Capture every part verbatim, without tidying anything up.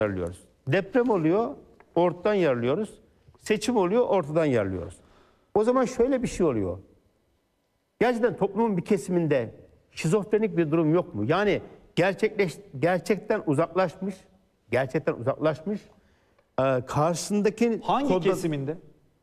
yarlıyoruz. Deprem oluyor, ortadan yarlıyoruz. Seçim oluyor, ortadan yarlıyoruz. O zaman şöyle bir şey oluyor. Gerçekten toplumun bir kesiminde şizofrenik bir durum yok mu? Yani gerçekleş, gerçekten uzaklaşmış, gerçekten uzaklaşmış. Ee, karşısındaki Hangi koda, kesiminde?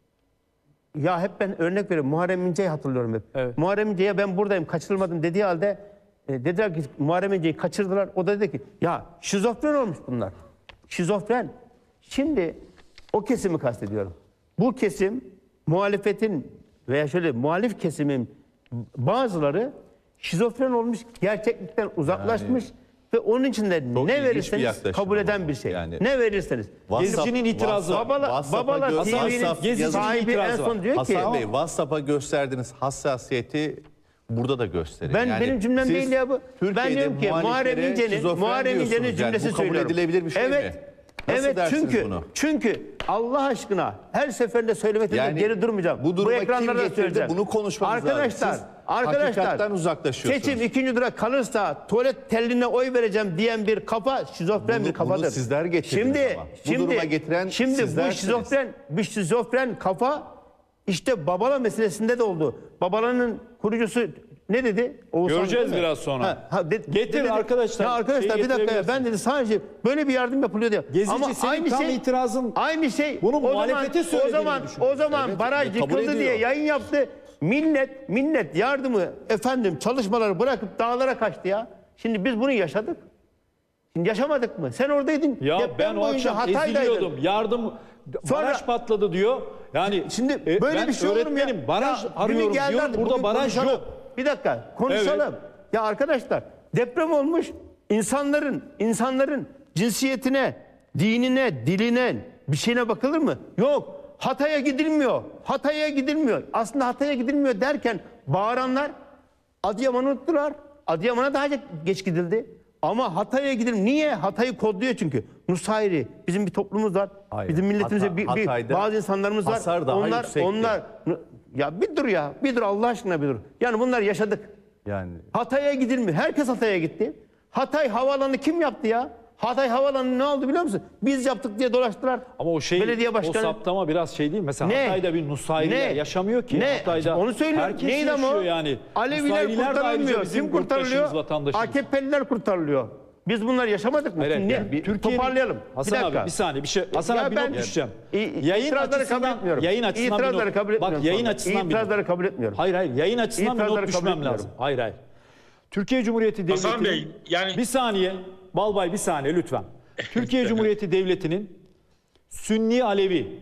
Ya hep ben örnek veriyorum. Muharrem İnce'yi hatırlıyorum hep. Evet. Muharrem İnce'ye ben buradayım, kaçırılmadım dediği halde e, dediler ki Muharrem İnce'yi kaçırdılar. O da dedi ki ya şizofren olmuş bunlar. Şizofren. Şimdi o kesimi kastediyorum. Bu kesim muhalefetin veya şöyle muhalif kesimin bazıları şizofren olmuş, gerçeklikten uzaklaşmış Yani, ve onun için de çok ne ilginç bir verirseniz yaklaşım kabul eden ama. bir şey. Yani- ne verirseniz. Gezici'nin itirazı. Babala, WhatsApp'a Babala gö- T V'nin WhatsApp Gezici'nin sahibi en itirazı son var. diyor ki Hasan Bey, WhatsApp'a gösterdiğiniz hassasiyeti burada da gösterin. Ben Yani benim cümlem siz değil ya bu. Ben Türkiye'de diyorum ki Muharrem muhaliflere İnce'nin şizofren Muharrem İnce'nin diyorsunuz. Yani cümlesi bu kabul söylüyorum. edilebilir bir şey evet, mi? Nasıl evet dersiniz çünkü bunu? çünkü Allah aşkına her seferinde söylemekten Yani geri durmayacağım. bu duruma kim ekranlarda getirdi? söyleyeceğim. Bunu konuşmamız lazım. Arkadaşlar, Siz arkadaşlar hakikatten uzaklaşıyorsunuz. seçim ikinci dura kalırsa tuvalet telline oy vereceğim diyen bir kafa şizofren Bunu- bir kafadır. bunu sizler getirdiniz şimdi, ama. Bu Şimdi, duruma getiren şimdi bu sizlersiniz. şizofren, bu şizofren kafa işte Babala meselesinde de oldu. Babala'nın kurucusu ne dedi? Oğuzhan Göreceğiz değil mi? biraz sonra. Ha, ha, de- Getir dedi- arkadaşlar, Ya arkadaşlar şeyi bir dakika ya, ben dedi sadece böyle bir yardım yapılıyor diye. Gezici, Ama senin aynı tam şey itirazın aynı şey. bunun o zaman muhalefeti o söylediğini zaman düşünüyorum. o zaman Evet, baraj kabul yıkıldı ediyor. diye yayın yaptı. Millet millet yardımı efendim çalışmaları bırakıp dağlara kaçtı ya. Şimdi biz bunu yaşadık. Şimdi yaşamadık mı? Sen oradaydın. Ya Deprem ben o boyunca akşam Hatay'daydın. eziliyordum. Yardım Sonra- baraj patladı diyor. Yani Şimdi e, böyle ben bir şey olur mu ya? öğretmenim, baraj Ya arıyorum bugün geldi diyor. artık, Burada bugün baraj konuşalım. yok. Bir dakika konuşalım. Ya arkadaşlar deprem olmuş, insanların insanların cinsiyetine, dinine, diline bir şeyine bakılır mı? Yok. Hatay'a gidilmiyor. Hatay'a gidilmiyor. Aslında Hatay'a gidilmiyor derken bağıranlar Adıyaman'ı unuttular. Adıyaman'a daha geç gidildi. Ama Hatay'a gidelim. Niye? Hatay'ı kodluyor çünkü. Nusayri. Bizim bir toplumumuz var. Hayır. Bizim milletimize Hata- bir, bir- Hatay'da bazı insanlarımız var. hasar daha onlar yüksekti. onlar ya bir dur ya. Bir dur Allah aşkına bir dur. Yani bunlar yaşadık. Yani Hatay'a gidilmiyor. Herkes Hatay'a gitti. Hatay havaalanı kim yaptı ya? Hatay havaalanı ne oldu biliyor musun? Biz yaptık diye dolaştılar. Ama o şey, belediye o başkanı saptama biraz şey değil. Mesela Ne? Hatay'da bir Nusayriler Ne? yaşamıyor ki. Ne? Hatay'da Onu söylüyorum. herkes Neydi ama yaşıyor o? yani. Aleviler Nusayriler de ayrıca kurtarılmıyor. bizim Kim kurtarılıyor? yurttaşımız, vatandaşımız. A K P'liler kurtarılıyor. Biz bunlar yaşamadık mı? Hayır, Şimdi yani bir Türkiye'nin- toparlayalım. Hasan bir dakika. abi bir saniye bir şey. Hasan Ya abi bir ben- not düşeceğim. İ- Yayın itirazları açısından, kabul etmiyorum. yayın açısından bir İtirazları not. kabul etmiyorum. Bak yayın sonra. açısından bir not. İtirazları kabul etmiyorum. Hayır hayır yayın açısından bir İtirazları not kabul düşmem etmiyorum. lazım. Hayır hayır. Türkiye Cumhuriyeti Devleti'nin... Hasan Bey, yani- Bir saniye. Balbay bir saniye lütfen. Türkiye Cumhuriyeti Devleti'nin Sünni Alevi,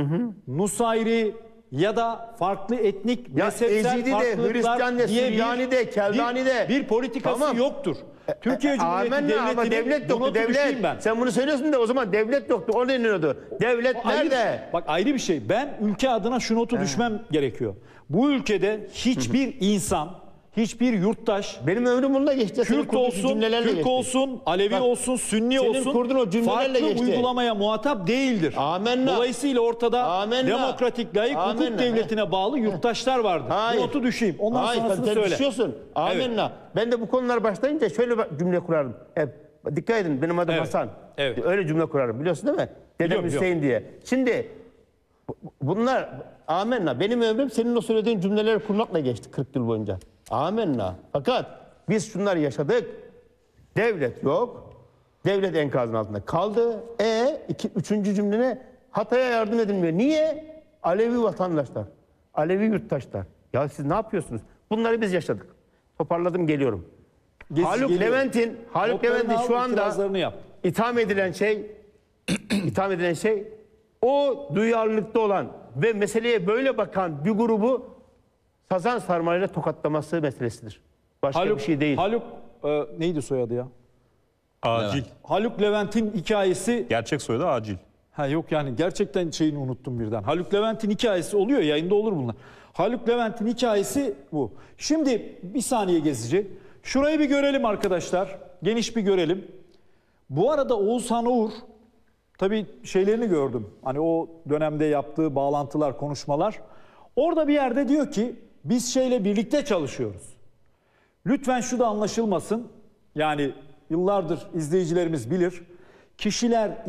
Nusayri ya da farklı etnik Ya mezhepsel Ezidi de, farklılıklar Hristiyan de, diye Süryani de, Keldani bir, de. bir politikası Tamam. yoktur. Türkiye Cumhuriyeti Amenna Devleti'nin ama devlet bu yoktu notu düşeyim devlet. ben. Sen bunu söylüyorsun da o zaman devlet yoktu. O deniyordu. Devlet Ayrı bir nerede? şey. Bak ayrı bir şey. Ben ülke adına şu notu düşmem gerekiyor. Bu ülkede hiçbir insan, hiçbir yurttaş Benim ömrüm bununla geçti. Senin Kürt kurduğun olsun, cümlelerle Türk geçti. olsun, Alevi Bak, olsun, Sünni senin olsun kurduğun o cümlelerle farklı geçti. uygulamaya muhatap değildir. Amenna. Dolayısıyla ortada Amenna. demokratik, layık hukuk Amenna. devletine bağlı yurttaşlar vardır. Hayır. Bu notu düşeyim. Ondan Hayır, sonrasını sen söyle. düşüyorsun. Amenna. Ben de bu konular başlayınca şöyle bir cümle kurarım. Hep, dikkat edin benim adım Evet. Hasan. Evet. Öyle cümle kurarım biliyorsun değil mi? Dedem Biliyorum, Hüseyin diye. Şimdi bu- bunlar amenna. Benim ömrüm senin o söylediğin cümleleri kurmakla geçti kırk yıl boyunca. Amenna. Fakat biz şunları yaşadık. Devlet yok. Devlet enkazın altında kaldı. E iki, üçüncü cümlene Hatay'a yardım edilmiyor. Niye? Alevi vatandaşlar. Alevi yurttaşlar. Ya siz ne yapıyorsunuz? Bunları biz yaşadık. Toparladım geliyorum. Gezi Haluk geliyor. Levent'in Haluk Notlarını Levent'in al, şu anda itirazlarını yap. itham edilen şey itham edilen şey o duyarlılıkta olan ve meseleye böyle bakan bir grubu sazan sarmalıyla tokatlaması meselesidir. Başka Haluk, bir şey değil. Haluk e, neydi soyadı ya? Acil. Haluk Levent'in hikayesi Gerçek soyadı acil. Ha yok yani gerçekten şeyini unuttum birden. Haluk Levent'in hikayesi oluyor, yayında olur bunlar. Haluk Levent'in hikayesi bu. Şimdi bir saniye Gezici. Şurayı bir görelim arkadaşlar. Geniş bir görelim. Bu arada Oğuzhan Uğur tabii şeylerini gördüm. Hani o dönemde yaptığı bağlantılar, konuşmalar. Orada bir yerde diyor ki biz şeyle birlikte çalışıyoruz. Lütfen şu da anlaşılmasın. Yani yıllardır izleyicilerimiz bilir. Kişiler